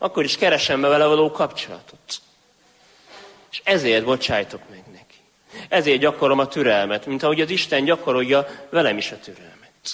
akkor is keresem be vele való kapcsolatot. És ezért bocsájtok meg neki. Ezért gyakorolom a türelmet, mint ahogy az Isten gyakorolja velem is a türelmet.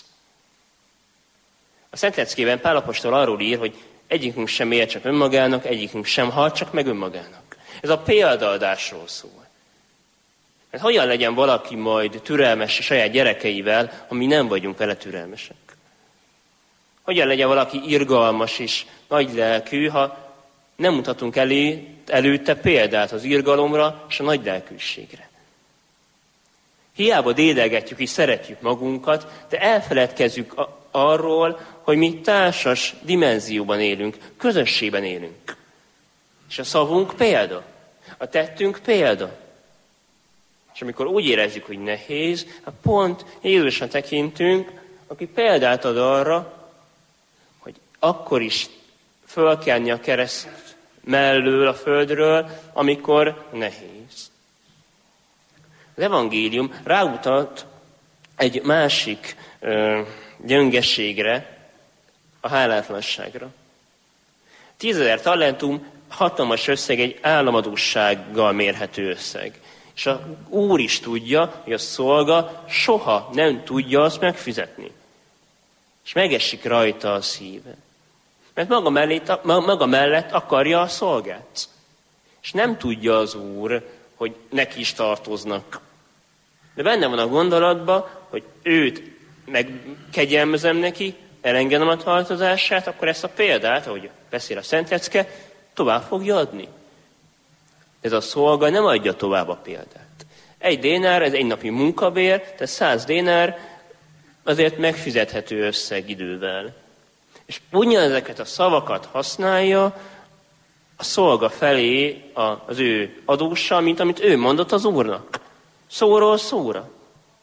A Szent Leckében Pál apostol arról ír, hogy egyikünk sem él csak önmagának, egyikünk sem hal csak meg önmagának. Ez a példaadásról szól. Mert hogyan legyen valaki majd türelmes a saját gyerekeivel, ha mi nem vagyunk vele türelmesek? Hogyan legyen valaki irgalmas és nagylelkű, ha nem mutatunk előtte példát az irgalomra és a nagylelkűségre? Hiába dédelgetjük és szeretjük magunkat, de elfeledkezzük arról, hogy mi társas dimenzióban élünk, közösségben élünk. És a szavunk példa, a tettünk példa. És amikor úgy érezzük, hogy nehéz, pont Jézusra tekintünk, aki példát ad arra, hogy akkor is fölkelni a kereszt mellől a földről, amikor nehéz. Az evangélium ráutat egy másik gyöngeségre, a hálátlanságra. 10 000 talentum hatalmas összeg, egy államadóssággal mérhető összeg. És a Úr is tudja, hogy a szolga soha nem tudja azt megfizetni. És megesik rajta a szíve. Mert maga mellett akarja a szolgát. És nem tudja az Úr, hogy neki is tartoznak. De benne van a gondolatban, hogy őt megkegyelmezem neki, elengedem a tartozását, akkor ezt a példát, ahogy beszél a Szent Lecke, tovább fogja adni. Ez a szolga nem adja tovább a példát. 1 dénár, ez egy napi munkabér, tehát 100 dénár azért megfizethető összeg idővel. És ugyanezeket a szavakat használja a szolga felé az ő adóssal, mint amit ő mondott az Úrnak. Szóról szóra.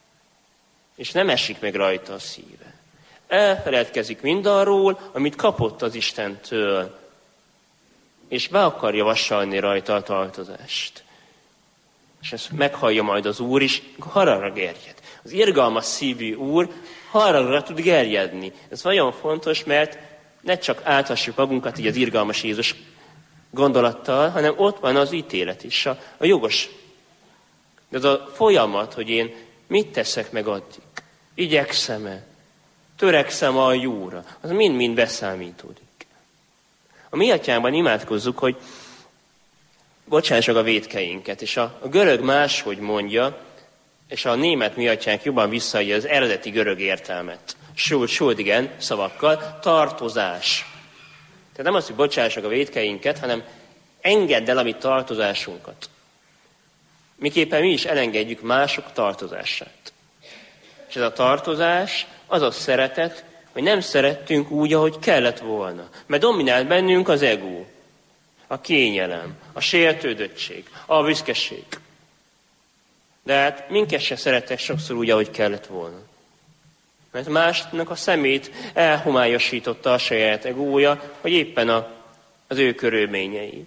És nem esik meg rajta a szíve. Elfeledkezik mindarról, amit kapott az Istentől, és be akarja vassalni rajta a tartozást. És ezt meghallja majd az Úr is, haragra gerjed. Az irgalmas szívű Úr haragra tud gerjedni. Ez nagyon fontos, mert ne csak áltassuk magunkat így az irgalmas Jézus gondolattal, hanem ott van az ítélet is, a jogos. De az a folyamat, hogy én mit teszek meg addig? Igyekszem-e? Törekszem a jóra? Az mind-mind beszámítódik. A mi atyánkban imádkozzuk, hogy bocsáss meg a vétkeinket, és a görög máshogy mondja, és a német mi atyánk jobban visszaadja az eredeti görög értelmet. Schuldigen szavakkal, tartozás. Tehát nem az, hogy bocsáss meg a vétkeinket, hanem engedd el a mi tartozásunkat. Miképpen mi is elengedjük mások tartozását. És ez a tartozás, az a szeretet, hogy nem szerettünk úgy, ahogy kellett volna. Mert dominált bennünk az ego, a kényelem, a sértődöttség, a büszkeség. De hát minket se szerettek sokszor úgy, ahogy kellett volna. Mert másnak a szemét elhomályosította a saját egója, vagy éppen az ő körülményei.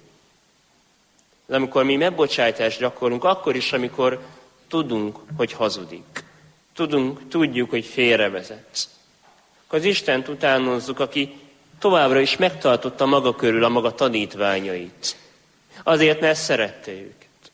De amikor mi megbocsájtást gyakorlunk, akkor is, amikor tudunk, hogy hazudik. Tudjuk, hogy félrevezet. Akkor az Istent utánozzuk, aki továbbra is megtartotta maga körül a maga tanítványait. Azért, mert szerette őket.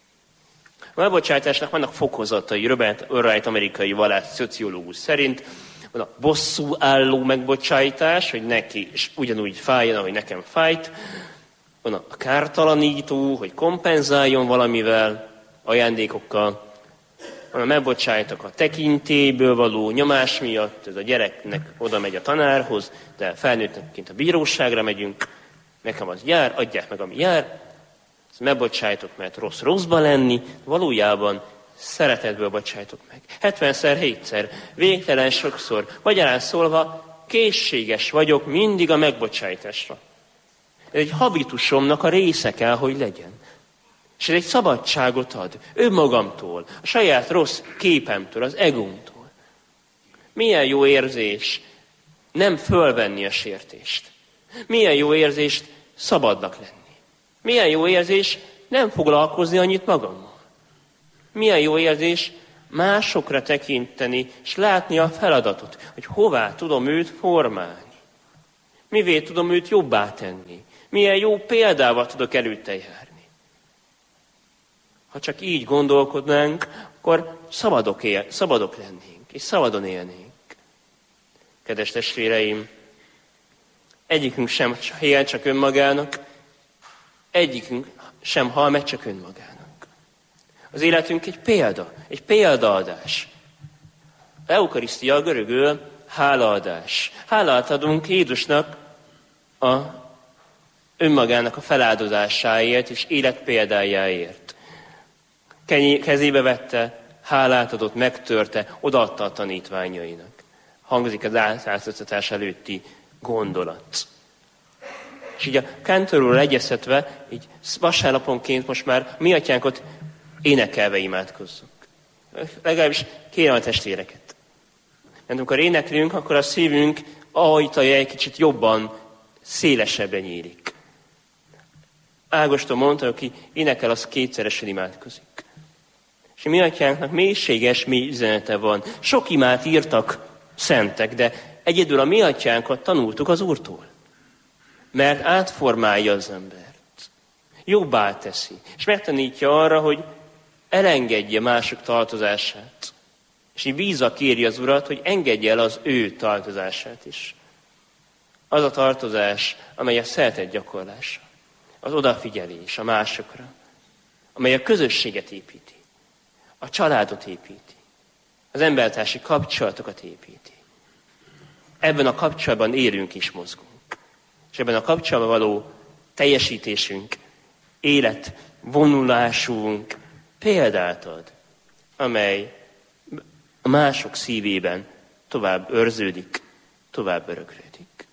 A megbocsájtásnak vannak fokozatai. Robert Wright, amerikai vallász szociológus szerint van a bosszú álló megbocsájtás, hogy neki is ugyanúgy fájjon, ahogy nekem fájt. Van a kártalanító, hogy kompenzáljon valamivel, ajándékokkal. Van a megbocsájtak a tekintélyből való nyomás miatt, ez a gyereknek oda megy a tanárhoz, de felnőttként a bíróságra megyünk, nekem az jár, adják meg, ami jár. Ezt megbocsájtok, mert rosszba lenni, valójában szeretetből bocsájtok meg. 70-szer, 7-szer, végtelen sokszor, magyarán szólva, készséges vagyok mindig a megbocsájtásra. Ez egy habitusomnak a része kell, hogy legyen. És ez egy szabadságot ad önmagamtól, a saját rossz képemtől, az egómtól. Milyen jó érzés nem fölvenni a sértést. Milyen jó érzés szabadnak lenni. Milyen jó érzés nem foglalkozni annyit magammal. Milyen jó érzés másokra tekinteni, és látni a feladatot, hogy hová tudom őt formálni. Mivé tudom őt jobbá tenni. Milyen jó példával tudok előtte járni. Ha csak így gondolkodnánk, akkor szabadok lennénk, és szabadon élnénk. Kedves testvéreim, egyikünk sem él csak önmagának, egyikünk sem hal meg csak önmagának. Az életünk egy példaadás. A eukarisztia görögül hálaadás. Hálát adunk Jézusnak a önmagának a feláldozásáért és élet példájáért. Kezébe vette, hálát adott, megtörte, odaadta a tanítványainak. Hangzik az álcáztatás előtti gondolat. És így a kántorról egyeztetve, így vasárnaponként most már mi atyánkot énekelve imádkozzunk. Legalábbis kérem a testvéreket. Mert amikor éneklünk, akkor a szívünk ajtaja egy kicsit jobban, szélesebben nyílik. Ágoston mondta, aki énekel, az kétszeresen imádkozik. És mi atyánknak mélységes mély üzenete van. Sok imát írtak szentek, de egyedül a mi atyánkat tanultuk az Úrtól. Mert átformálja az embert. Jobbá teszi. És megtanítja arra, hogy elengedje mások tartozását. És így vízzel kéri az Urat, hogy engedje el az ő tartozását is. Az a tartozás, amely a szeretet gyakorlása. Az odafigyelés a másokra. Amely a közösséget építi. A családot építi. Az embertársi kapcsolatokat építi. Ebben a kapcsolatban élünk és mozgunk. És ebben a kapcsolatban való teljesítésünk, életvonulásunk példát ad, amely a mások szívében tovább őrződik, tovább öröklődik.